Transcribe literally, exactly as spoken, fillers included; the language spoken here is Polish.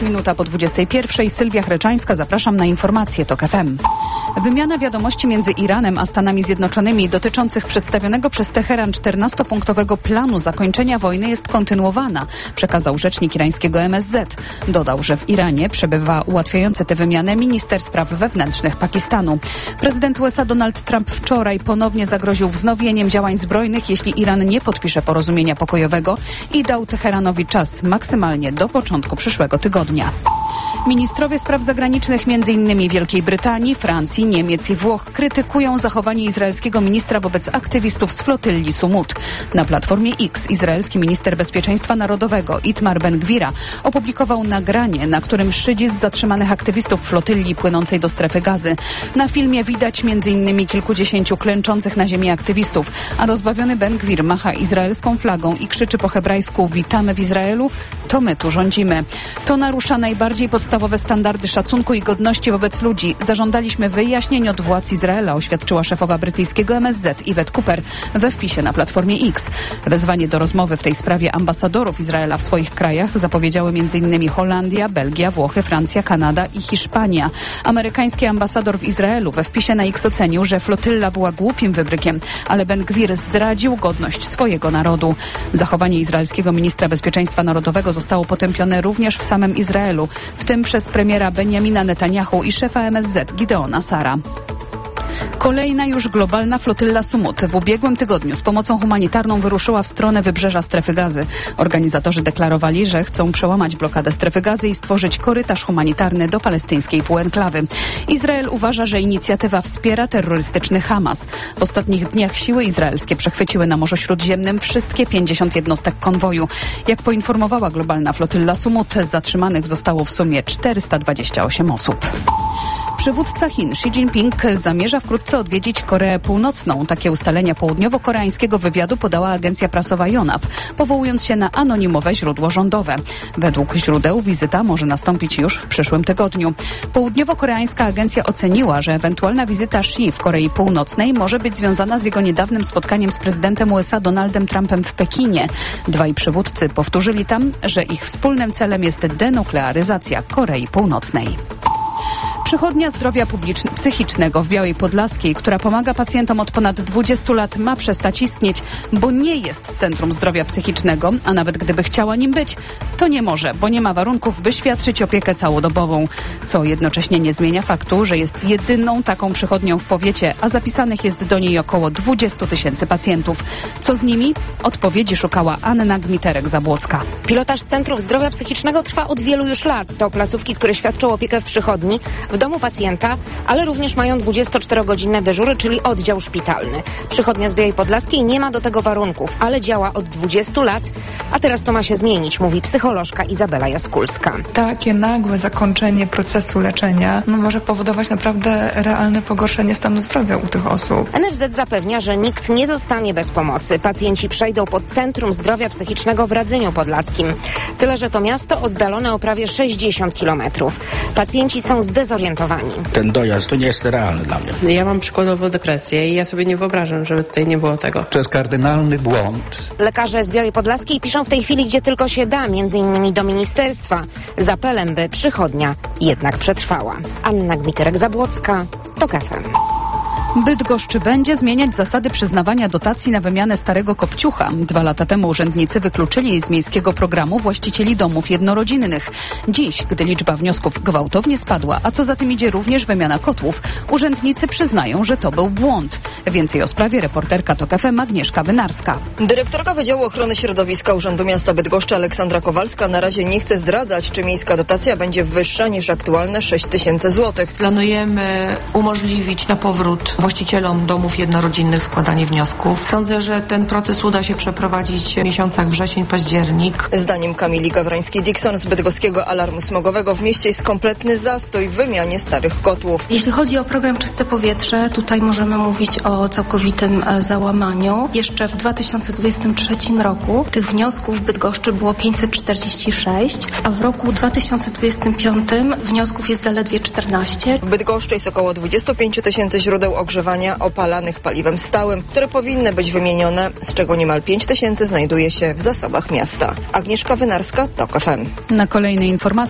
Minuta po dwudziestej pierwszej. Sylwia Chreczańska, zapraszam na informacje TOK F M. Wymiana wiadomości między Iranem a Stanami Zjednoczonymi dotyczących przedstawionego przez Teheran czternastopunktowego planu zakończenia wojny jest kontynuowana, przekazał rzecznik irańskiego M S Z. Dodał, że w Iranie przebywa ułatwiający tę wymianę minister spraw wewnętrznych Pakistanu. Prezydent U S A Donald Trump wczoraj ponownie zagroził wznowieniem działań zbrojnych, jeśli Iran nie podpisze porozumienia pokojowego i dał Teheranowi czas maksymalnie do początku przyszłego tygodnia. Ministrowie spraw zagranicznych m.in. Wielkiej Brytanii, Francji, Niemiec i Włoch krytykują zachowanie izraelskiego ministra wobec aktywistów z flotylli Sumut. Na platformie X izraelski minister bezpieczeństwa narodowego Itmar Ben-Gwira opublikował nagranie, na którym szydzi z zatrzymanych aktywistów flotylli płynącej do strefy Gazy. Na filmie widać m.in. kilkudziesięciu klęczących na ziemi aktywistów, a rozbawiony Ben-Gwir macha izraelską flagą i krzyczy po hebrajsku: witamy w Izraelu, to my tu rządzimy. To narusza najbardziej podstawowe standardy szacunku i godności wobec ludzi. Zażądaliśmy wyjaśnień od władz Izraela, oświadczyła szefowa brytyjskiego M S Z Yvette Cooper we wpisie na platformie X. Wezwanie do rozmowy w tej sprawie ambasadorów Izraela w swoich krajach zapowiedziały m.in. Holandia, Belgia, Włochy, Francja, Kanada i Hiszpania. Amerykański ambasador w Izraelu we wpisie na X ocenił, że flotylla była głupim wybrykiem, ale Ben-Gwir zdradził godność swojego narodu. Zachowanie izraelskiego ministra bezpieczeństwa narodowego zostało potępione również w samym Izraelu, w tym przez premiera Benjamina Netanyahu i szefa M S Z Gideona Sara. Kolejna już globalna flotylla Sumut w ubiegłym tygodniu z pomocą humanitarną wyruszyła w stronę wybrzeża strefy Gazy. Organizatorzy deklarowali, że chcą przełamać blokadę strefy Gazy i stworzyć korytarz humanitarny do palestyńskiej półenklawy. Izrael uważa, że inicjatywa wspiera terrorystyczny Hamas. W ostatnich dniach siły izraelskie przechwyciły na Morzu Śródziemnym wszystkie pięćdziesiąt jednostek konwoju. Jak poinformowała globalna flotylla Sumut, zatrzymanych zostało w sumie czterysta dwadzieścia osiem osób. Przywódca Chin Xi Jinping zamierza wkrótce odwiedzić Koreę Północną. Takie ustalenia południowo-koreańskiego wywiadu podała agencja prasowa Yonhap, powołując się na anonimowe źródło rządowe. Według źródeł wizyta może nastąpić już w przyszłym tygodniu. Południowo-koreańska agencja oceniła, że ewentualna wizyta Xi w Korei Północnej może być związana z jego niedawnym spotkaniem z prezydentem U S A Donaldem Trumpem w Pekinie. Dwaj przywódcy powtórzyli tam, że ich wspólnym celem jest denuklearyzacja Korei Północnej. Przychodnia zdrowia publicznego, psychicznego w Białej Podlaskiej, która pomaga pacjentom od ponad dwudziestu lat, ma przestać istnieć, bo nie jest centrum zdrowia psychicznego, a nawet gdyby chciała nim być, to nie może, bo nie ma warunków, by świadczyć opiekę całodobową, co jednocześnie nie zmienia faktu, że jest jedyną taką przychodnią w powiecie, a zapisanych jest do niej około dwadzieścia tysięcy pacjentów. Co z nimi? Odpowiedzi szukała Anna Gmiterek-Zabłocka. Pilotaż Centrów Zdrowia Psychicznego trwa od wielu już lat. To placówki, które świadczą opiekę w przychodni, w domu pacjenta, ale również mają dwudziestoczterogodzinne dyżury, czyli oddział szpitalny. Przychodnia z Białej Podlaskiej nie ma do tego warunków, ale działa od dwudziestu lat, a teraz to ma się zmienić, mówi psycholożka Izabela Jaskulska. Takie nagłe zakończenie procesu leczenia no, może powodować naprawdę realne pogorszenie stanu zdrowia u tych osób. N F Z zapewnia, że nikt nie zostanie bez pomocy. Pacjenci przejdą pod Centrum Zdrowia Psychicznego w Radzyniu Podlaskim. Tyle, że to miasto oddalone o prawie sześćdziesiąt kilometrów. Pacjenci są zdezorientowani. Ten dojazd to nie jest realny dla mnie. Ja mam przykładowo depresję i ja sobie nie wyobrażam, żeby tutaj nie było tego. To jest kardynalny błąd. Lekarze z Białej Podlaskiej piszą w tej chwili, gdzie tylko się da, między innymi do ministerstwa, z apelem, by przychodnia jednak przetrwała. Anna Gmiterek-Zabłocka, TOK F M. Bydgoszcz będzie zmieniać zasady przyznawania dotacji na wymianę starego kopciucha. Dwa lata temu urzędnicy wykluczyli z miejskiego programu właścicieli domów jednorodzinnych. Dziś, gdy liczba wniosków gwałtownie spadła, a co za tym idzie również wymiana kotłów, urzędnicy przyznają, że to był błąd. Więcej o sprawie reporterka TOK F M Agnieszka Wynarska. Dyrektorka Wydziału Ochrony Środowiska Urzędu Miasta Bydgoszczy Aleksandra Kowalska na razie nie chce zdradzać, czy miejska dotacja będzie wyższa niż aktualne sześć tysięcy złotych. Planujemy umożliwić na powrót właścicielom domów jednorodzinnych składanie wniosków. Sądzę, że ten proces uda się przeprowadzić w miesiącach wrzesień, październik. Zdaniem Kamili Gawrońskiej-Dixon z bydgoskiego alarmu smogowego w mieście jest kompletny zastój w wymianie starych kotłów. Jeśli chodzi o program Czyste Powietrze, tutaj możemy mówić o całkowitym załamaniu. Jeszcze w dwa tysiące dwudziestym trzecim roku tych wniosków w Bydgoszczy było pięćset czterdzieści sześć, a w roku dwa tysiące dwudziestym piątym wniosków jest zaledwie czternaście. W Bydgoszczy jest około dwadzieścia pięć tysięcy źródeł ogrzewania opalanych paliwem stałym, które powinny być wymienione, z czego niemal pięć tysięcy znajduje się w zasobach miasta. Agnieszka Wynarska, TOK F M. Na kolejne informacje